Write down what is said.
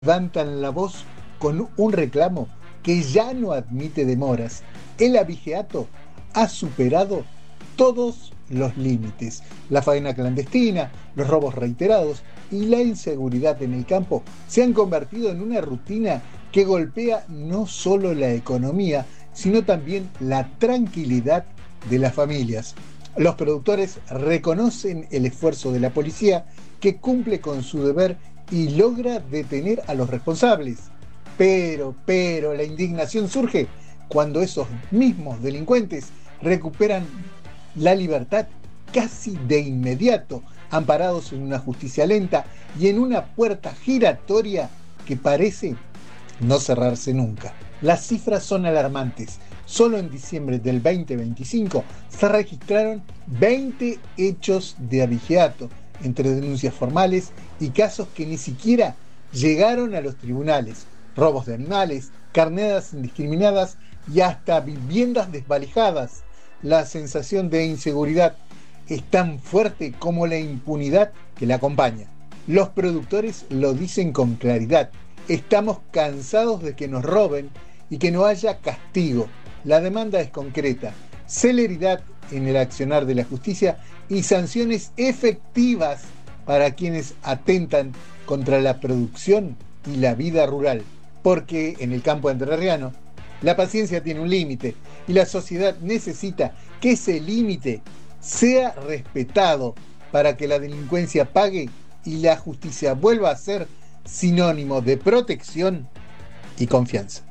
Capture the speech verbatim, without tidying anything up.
levantan la voz con un reclamo que ya no admite demoras. El abigeato ha superado todos los límites. La faena clandestina, los robos reiterados y la inseguridad en el campo se han convertido en una rutina que golpea no solo la economía, sino también la tranquilidad de las familias. Los productores reconocen el esfuerzo de la policía, que cumple con su deber y logra detener a los responsables. Pero, pero, la indignación surge cuando esos mismos delincuentes recuperan la libertad casi de inmediato, amparados en una justicia lenta y en una puerta giratoria que parece no cerrarse nunca. Las cifras son alarmantes. Solo en diciembre del veinte veinticinco se registraron veinte hechos de abigeato, entre denuncias formales y casos que ni siquiera llegaron a los tribunales. Robos de animales, carneadas indiscriminadas y hasta viviendas desvalijadas. La sensación de inseguridad es tan fuerte como la impunidad que la acompaña. Los productores lo dicen con claridad: estamos cansados de que nos roben y que no haya castigo. La demanda es concreta: celeridad en el accionar de la justicia y sanciones efectivas para quienes atentan contra la producción y la vida rural. Porque en el campo entrerriano la paciencia tiene un límite y la sociedad necesita que ese límite sea respetado para que la delincuencia pague y la justicia vuelva a ser sinónimo de protección y confianza.